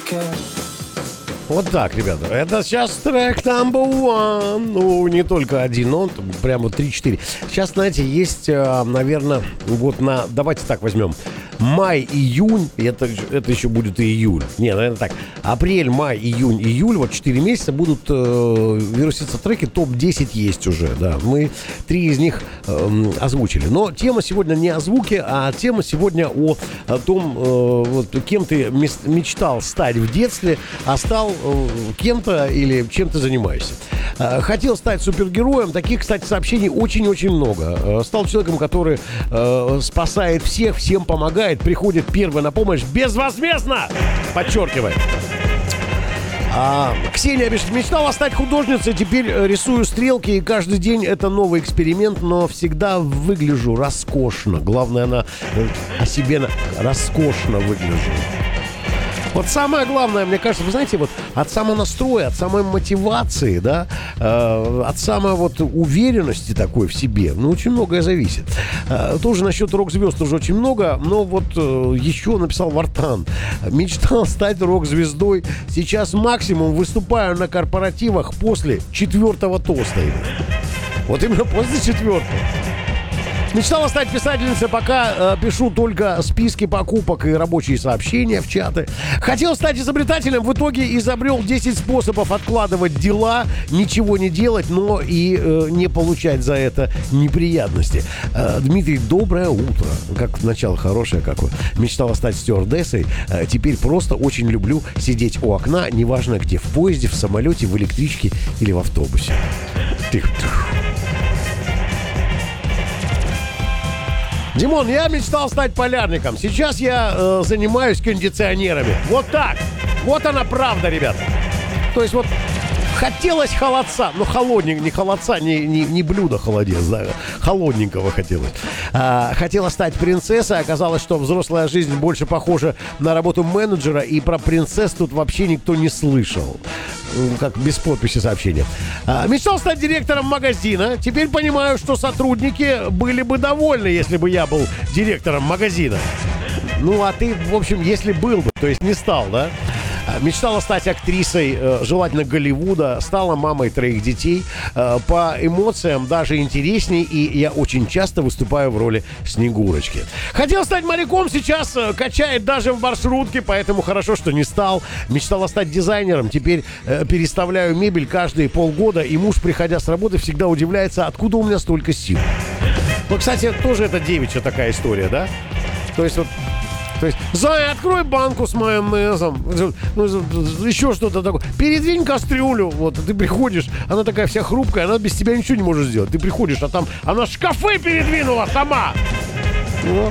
Вот так, ребята. Это сейчас трек number one. Ну, не только один, но прямо 3-4. Сейчас, знаете, есть, наверное, вот на... Давайте так возьмем. Май, июнь, это еще будет и июль. Не, наверное, так. Апрель, май, июнь, июль. Вот 4 месяца будут вируситься треки. Топ-10 есть уже, да. Мы 3 из них озвучили. Но тема сегодня не о звуке, а тема сегодня о том, вот, кем ты мечтал стать в детстве, а стал кем-то или чем ты занимаешься. Хотел стать супергероем. Таких, кстати, сообщений очень-очень много. Стал человеком, который спасает всех, всем помогает, приходит первый на помощь безвозмездно. Подчеркиваю. Ксения пишет: мечтала стать художницей, теперь рисую стрелки, и каждый день это новый эксперимент, но всегда выгляжу роскошно. Главное, она о себе роскошно выгляжу. Вот самое главное, мне кажется, вы знаете, вот от самонастроя, от самой мотивации, да, от самой вот уверенности такой в себе, ну, очень многое зависит. Тоже насчет рок-звезд тоже очень много, но вот еще написал Вартан: мечтал стать рок-звездой, сейчас максимум выступаю на корпоративах после 4-го тоста. Вот именно после 4-го. Мечтала стать писательницей, пока пишу только списки покупок и рабочие сообщения в чаты. Хотел стать изобретателем, в итоге изобрел 10 способов откладывать дела, ничего не делать, но и не получать за это неприятности. Дмитрий, доброе утро. Как начало хорошее какое. Мечтала стать стюардессой, теперь просто очень люблю сидеть у окна, неважно где, в поезде, в самолете, в электричке или в автобусе. Димон, я мечтал стать полярником. Сейчас я занимаюсь кондиционерами. Вот так. Вот она правда, ребята. То есть вот хотелось холодца. Ну, холодненько, не холодца, не блюдо холодец, да. Холодненького хотелось. Хотела стать принцессой. Оказалось, что взрослая жизнь больше похожа на работу менеджера. И про принцесс тут вообще никто не слышал. Как без подписи сообщения. Мечтал стать директором магазина. Теперь понимаю, что сотрудники были бы довольны, если бы я был директором магазина. Ну, а ты, в общем, если был бы, то есть не стал, да? Мечтала стать актрисой, желательно Голливуда. Стала мамой 3 детей. По эмоциям даже интересней. И я очень часто выступаю в роли Снегурочки. Хотел стать моряком, сейчас качает даже в маршрутке, поэтому хорошо, что не стал. Мечтала стать дизайнером. Теперь переставляю мебель каждые полгода. И муж, приходя с работы, всегда удивляется, откуда у меня столько сил. Ну, кстати, тоже это девичья такая история, да? То есть вот... То есть, Зая, открой банку с майонезом, ну, еще что-то такое. Передвинь кастрюлю. Вот, ты приходишь, она такая вся хрупкая, она без тебя ничего не может сделать. Ты приходишь, а там она шкафы передвинула сама. Ну.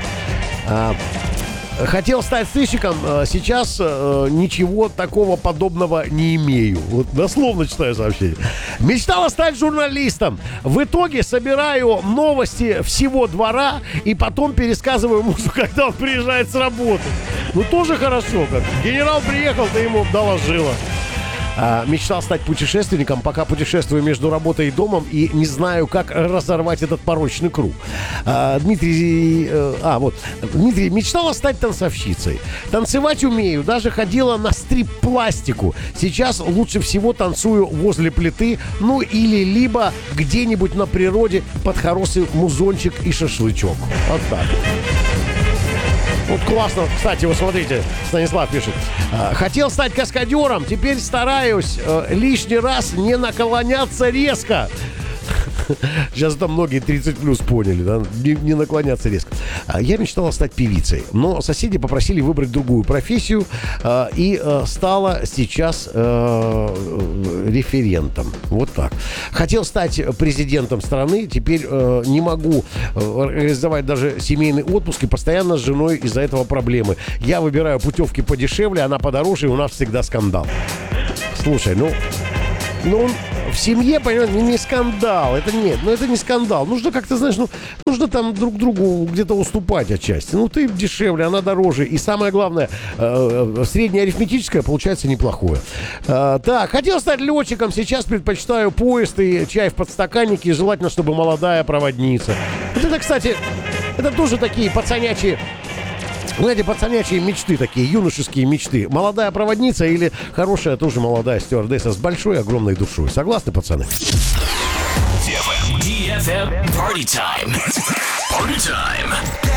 Хотел стать сыщиком, сейчас ничего такого подобного не имею. Вот дословно читаю сообщение. Мечтала стать журналистом. В итоге собираю новости всего двора и потом пересказываю мужу, когда он приезжает с работы. Ну, тоже хорошо. Как генерал приехал, ты ему доложила. Мечтал стать путешественником, пока путешествую между работой и домом и не знаю, как разорвать этот порочный круг. Дмитрий, мечтала стать танцовщицей. Танцевать умею, даже ходила на стрип-пластику. Сейчас лучше всего танцую возле плиты, ну или либо где-нибудь на природе под хороший музончик и шашлычок. Вот так. Вот классно. Кстати, вот смотрите, Станислав пишет. Хотел стать каскадером, теперь стараюсь лишний раз не наклоняться резко. Сейчас там многие 30+ поняли, да? Не наклоняться резко. Я мечтала стать певицей, но соседи попросили выбрать другую профессию, и стала сейчас референтом. Вот так. Хотел стать президентом страны, теперь не могу организовать даже семейный отпуск, и постоянно с женой из-за этого проблемы. Я выбираю путевки подешевле, она подороже, и у нас всегда скандал. Слушай, ну в семье, понимаете, не скандал. Это нет, это не скандал. Нужно как-то, знаешь, нужно там друг другу где-то уступать отчасти. Ну, ты дешевле, она дороже. И самое главное, среднее арифметическое получается неплохое. Так, хотел стать летчиком, сейчас предпочитаю поезд и чай в подстаканнике. Желательно, чтобы молодая проводница. Вот это, кстати, это тоже такие пацанячие Знаете, пацанячьи мечты такие, юношеские мечты. Молодая проводница или хорошая тоже молодая стюардесса с большой огромной душой. Согласны, пацаны? DFM Party Time. Party Time.